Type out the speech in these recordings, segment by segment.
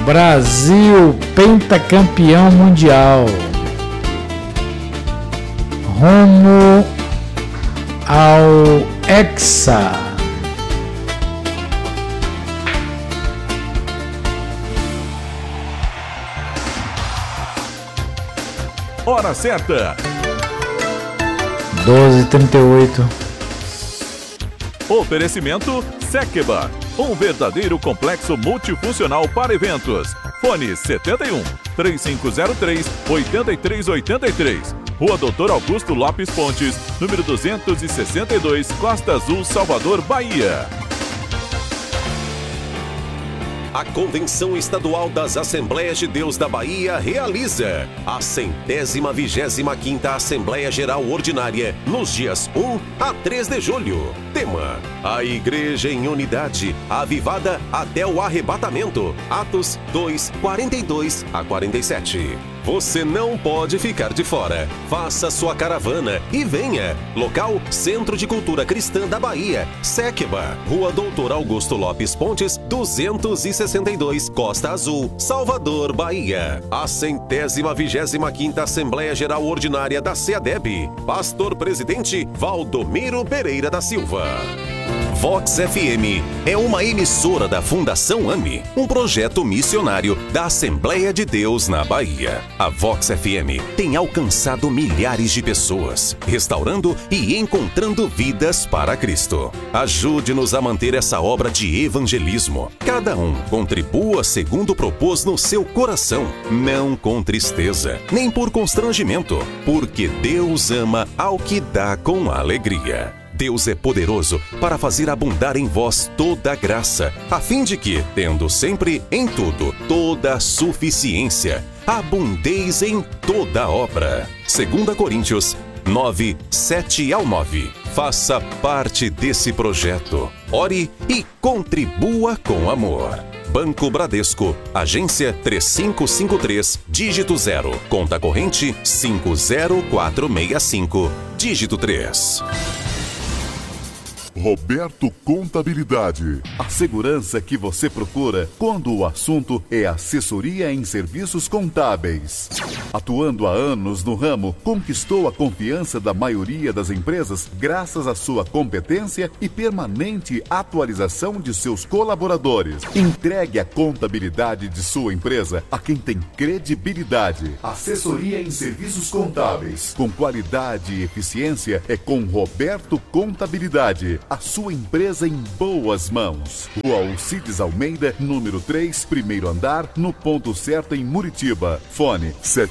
Brasil pentacampeão mundial. Rumo ao Hexa. Hora certa. 12h38. Oferecimento Sekba, um verdadeiro complexo multifuncional para eventos. Fone 71 3503 8383. Rua Doutor Augusto Lopes Pontes, número 262, Costa Azul, Salvador, Bahia. A Convenção Estadual das Assembleias de Deus da Bahia realiza a 125ª Assembleia Geral Ordinária nos dias 1 a 3 de julho. Tema: a Igreja em Unidade, avivada até o arrebatamento. Atos 2, 42 a 47. Você não pode ficar de fora. Faça sua caravana e venha. Local: Centro de Cultura Cristã da Bahia, Sekba, Rua Doutor Augusto Lopes Pontes, 262, Costa Azul, Salvador, Bahia. A 125ª Assembleia Geral Ordinária da SEADEB. Pastor Presidente Valdomiro Pereira da Silva. Vox FM é uma emissora da Fundação AME, um projeto missionário da Assembleia de Deus na Bahia. A Vox FM tem alcançado milhares de pessoas, restaurando e encontrando vidas para Cristo. Ajude-nos a manter essa obra de evangelismo. Cada um contribua segundo propôs no seu coração, não com tristeza, nem por constrangimento, porque Deus ama ao que dá com alegria. Deus é poderoso para fazer abundar em vós toda a graça, a fim de que, tendo sempre em tudo toda a suficiência, abundeis em toda obra. 2 Coríntios 9, 7 ao 9. Faça parte desse projeto. Ore e contribua com amor. Banco Bradesco, agência 3553, dígito 0, conta corrente 50465, dígito 3. Roberto Contabilidade. A segurança que você procura quando o assunto é assessoria em serviços contábeis. Atuando há anos no ramo, conquistou a confiança da maioria das empresas graças à sua competência e permanente atualização de seus colaboradores. Entregue a contabilidade de sua empresa a quem tem credibilidade. Assessoria em serviços contábeis com qualidade e eficiência é com Roberto Contabilidade. A sua empresa em boas mãos. Rua Alcides Almeida, número 3, primeiro andar, no ponto certo em Muritiba. Fone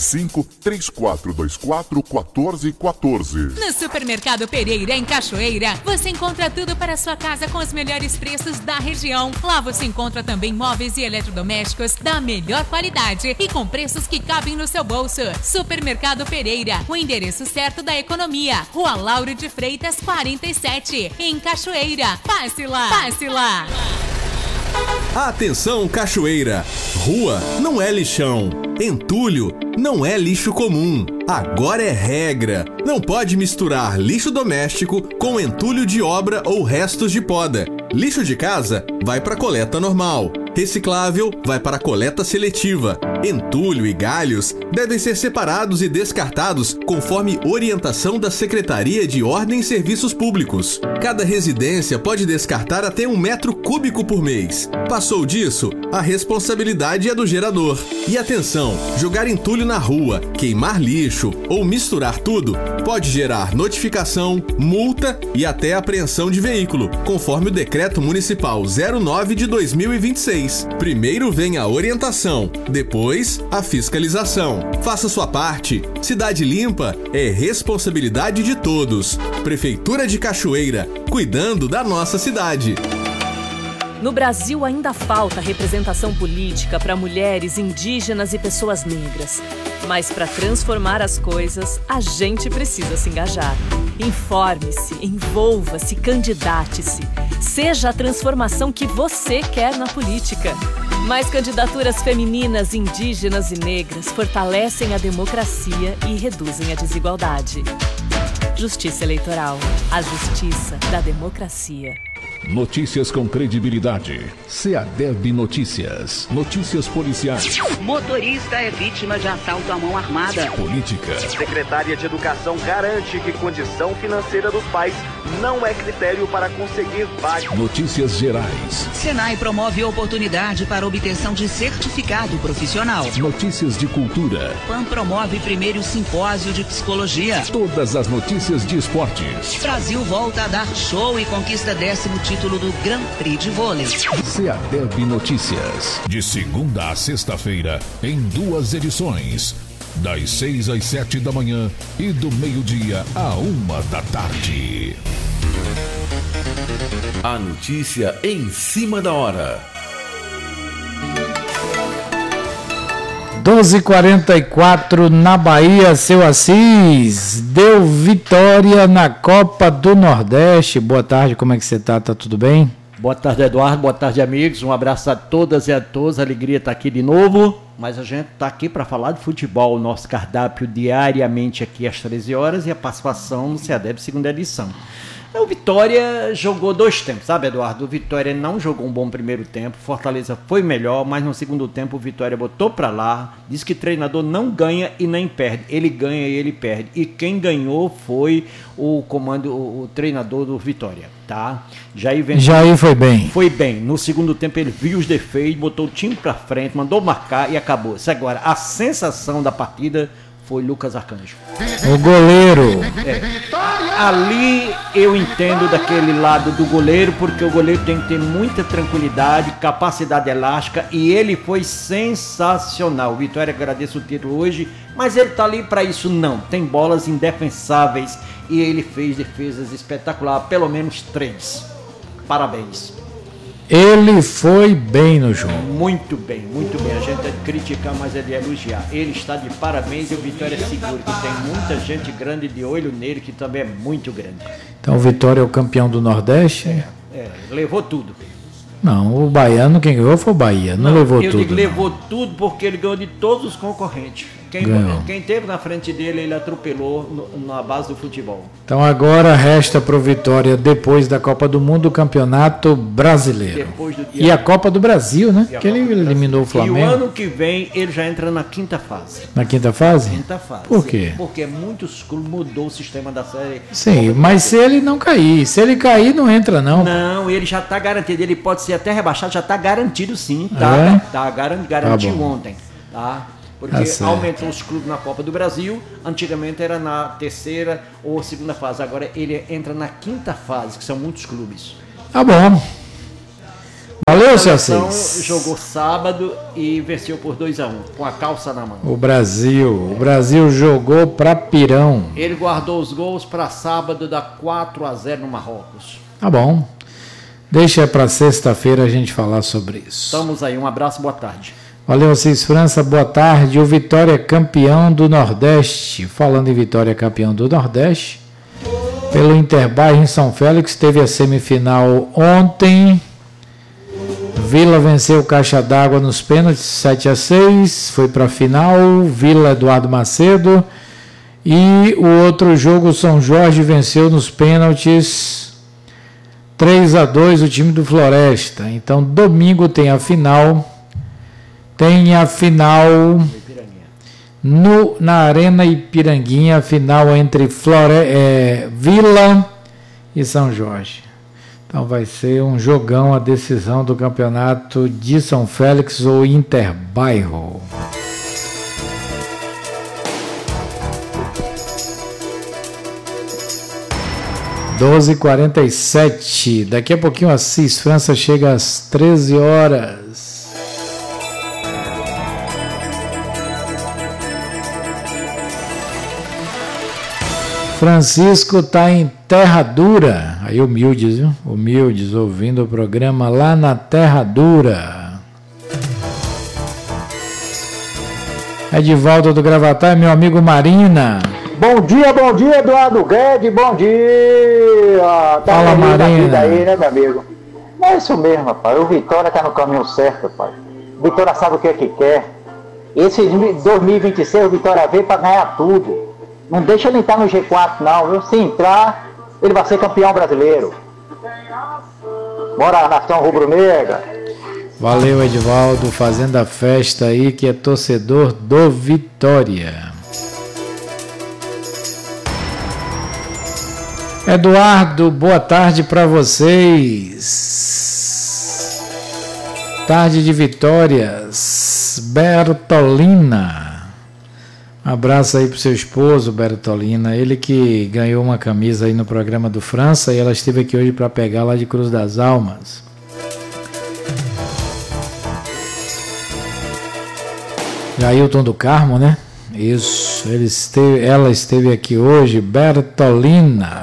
7534241414. No Supermercado Pereira, em Cachoeira, você encontra tudo para a sua casa com os melhores preços da região. Lá você encontra também móveis e eletrodomésticos da melhor qualidade e com preços que cabem no seu bolso. Supermercado Pereira, o endereço certo da economia. Rua Lauro de Freitas, 47, em Cachoeira. Passe lá! Passe lá! Atenção, Cachoeira! Rua não é lixão. Entulho não é lixo comum. Agora é regra. Não pode misturar lixo doméstico com entulho de obra ou restos de poda. Lixo de casa vai para coleta normal. Reciclável vai para a coleta seletiva. Entulho e galhos devem ser separados e descartados conforme orientação da Secretaria de Ordem e Serviços Públicos. Cada residência pode descartar até 1 metro cúbico por mês. Passou disso, a responsabilidade é do gerador. E atenção, jogar entulho na rua, queimar lixo ou misturar tudo pode gerar notificação, multa e até apreensão de veículo, conforme o Decreto Municipal 09 de 2026. Primeiro vem a orientação, depois a fiscalização. Faça sua parte. Cidade limpa é responsabilidade de todos. Prefeitura de Cachoeira, cuidando da nossa cidade. No Brasil ainda falta representação política para mulheres, indígenas e pessoas negras. Mas para transformar as coisas, a gente precisa se engajar. Informe-se, envolva-se, candidate-se. Seja a transformação que você quer na política. Mais candidaturas femininas, indígenas e negras fortalecem a democracia e reduzem a desigualdade. Justiça Eleitoral. A justiça da democracia. Notícias com credibilidade. Seadeb Notícias. Notícias policiais. Motorista é vítima de assalto à mão armada. Política. Secretária de Educação garante que condição financeira dos pais não é critério para conseguir vaga. Notícias gerais. Senai promove oportunidade para obtenção de certificado profissional. Notícias de cultura. PAN promove primeiro simpósio de psicologia. Todas as notícias de esportes. Brasil volta a dar show e conquista 10º título do Grand Prix de vôlei. Seadeb Notícias. De segunda a sexta-feira, em 2 edições. Das 6 às 7 da manhã e do meio-dia à 1 da tarde. A notícia em cima da hora. 12h44 na Bahia, seu Assis. Deu vitória na Copa do Nordeste. Boa tarde, como é que você está? Tá tudo bem? Boa tarde, Eduardo. Boa tarde, amigos. Um abraço a todas e a todos. Alegria estar aqui de novo. Mas a gente está aqui para falar de futebol. O nosso cardápio diariamente aqui às 13 horas e a participação no Seadeb segunda edição. O Vitória jogou 2 tempos, sabe, Eduardo? O Vitória não jogou um bom primeiro tempo, Fortaleza foi melhor, mas no segundo tempo o Vitória botou pra lá, disse que treinador não ganha e nem perde, ele ganha e ele perde. E quem ganhou foi o comando, o treinador do Vitória, tá? Jair foi bem. Foi bem. No segundo tempo ele viu os defeitos, botou o time pra frente, mandou marcar e acabou. Isso agora, a sensação da partida foi Lucas Arcanjo. O goleiro. Ali eu entendo daquele lado do goleiro, porque o goleiro tem que ter muita tranquilidade, capacidade elástica, e ele foi sensacional. O Vitória agradece o título hoje, mas ele tá ali para isso não. Tem bolas indefensáveis e ele fez defesas espetaculares, pelo menos 3. Parabéns. Ele foi bem no jogo. Muito bem, muito bem. A gente é de criticar, mas é de elogiar. Ele está de parabéns e o Vitória é seguro, que tem muita gente grande de olho nele, que também é muito grande. Então o Vitória é o campeão do Nordeste? Levou tudo. Não, o baiano, quem ganhou foi o Bahia, não levou tudo. Ele levou tudo porque ele ganhou de todos os concorrentes. Quem teve na frente dele, ele atropelou na base do futebol. Então agora resta para o Vitória, depois da Copa do Mundo, o Campeonato Brasileiro. E a Copa do Brasil, né? Que ele eliminou o Flamengo. E o ano que vem ele já entra na 5ª fase. Na 5ª fase? 5ª fase. Por quê? Porque muitos clubes mudou o sistema da série. Sim, mas se ele não cair, se ele cair não entra não. Não, ele já está garantido, ele pode ser até rebaixado, já está garantido sim, tá? Tá garantido ontem, tá? Porque aumentou os clubes na Copa do Brasil, antigamente era na 3ª ou 2ª fase, agora ele entra na 5ª fase, que são muitos clubes. Tá bom. Valeu, seu Assis. Jogou sábado e venceu por 2-1, com a calça na mão. O Brasil jogou pra pirão. Ele guardou os gols para sábado, dá 4-0 no Marrocos. Tá bom. Deixa pra sexta-feira a gente falar sobre isso. Estamos aí, um abraço, boa tarde. Valeu, Assis França, boa tarde. O Vitória é campeão do Nordeste. Falando em Vitória campeão do Nordeste, pelo Interbairro em São Félix, teve a semifinal ontem. Vila venceu o Caixa d'Água nos pênaltis, 7-6, foi para a final. Vila Eduardo Macedo. E o outro jogo, São Jorge venceu nos pênaltis, 3-2, o time do Floresta. Então, domingo tem a final. Tem a final na Arena Ipiranguinha, a final entre Vila e São Jorge. Então vai ser um jogão, a decisão do campeonato de São Félix ou Interbairro. – 12h47. Daqui a pouquinho a Assis França chega às 13 horas. Francisco está em Terra Dura, aí humildes, viu? Humildes, ouvindo o programa lá na Terra Dura. Edivaldo do Gravatar, meu amigo Marina. Bom dia, Eduardo Guedes, bom dia. Tá fala, Marina. Aí, né, meu amigo? É isso mesmo, rapaz. O Vitória tá no caminho certo, rapaz. O Vitória sabe o que é que quer. Esse 2026 o Vitória veio para ganhar tudo. Não deixa ele entrar no G4 não, viu? Se entrar, ele vai ser campeão brasileiro. Bora, nação rubro-negra. Valeu, Edivaldo, fazendo a festa aí, que é torcedor do Vitória. Eduardo, boa tarde para vocês. Tarde de vitórias. Bertolina. Um abraço aí pro seu esposo, Bertolina. Ele que ganhou uma camisa aí no programa do França e ela esteve aqui hoje para pegar lá de Cruz das Almas. Jailton do Carmo, né? Isso, ela esteve aqui hoje, Bertolina.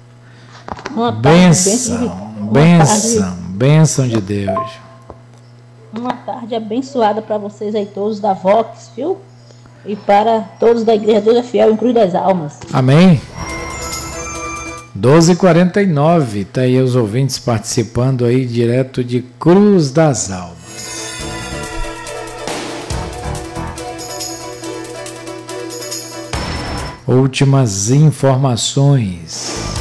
Bênção de Deus. Uma tarde abençoada para vocês aí todos da Vox, viu? E para todos da Igreja Deus é Fiel em Cruz das Almas. Amém. 12h49, tá aí os ouvintes participando aí direto de Cruz das Almas. Últimas informações.